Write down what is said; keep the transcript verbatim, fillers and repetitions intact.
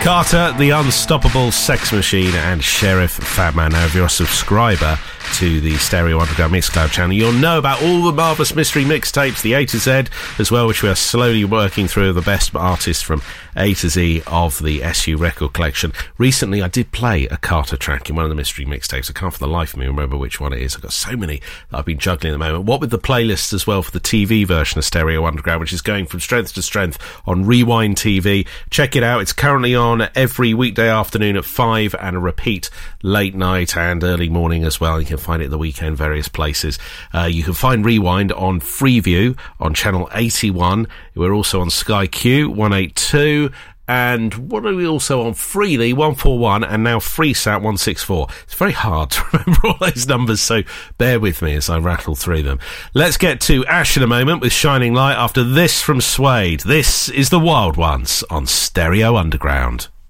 Carter, the Unstoppable Sex Machine, and Sheriff Fatman. Now, if you're a subscriber to the Stereo Underground Mixcloud channel, you'll know about all the Marvellous Mystery mixtapes, the A to Z as well, which we are slowly working through, the best artists from A to Z of the S U record collection. Recently, I did play a Carter track in one of the mystery mixtapes. I can't for the life of me remember which one it is. I've got so many that I've been juggling at the moment. What with the playlists as well for the T V version of Stereo Underground, which is going from strength to strength on Rewind T V. Check it out. It's currently on every weekday afternoon at five and a repeat late night and early morning as well. You can find it at the weekend, various places. Uh, you can find Rewind on Freeview on channel eighty-one. We're also on Sky Q one eighty-two. And what are we also on? Freely one forty-one, and now FreeSat one sixty-four. It's very hard to remember all those numbers, so bear with me as I rattle through them. Let's get to Ash in a moment with Shining Light after this from Suede. This is The Wild Ones on Stereo Underground.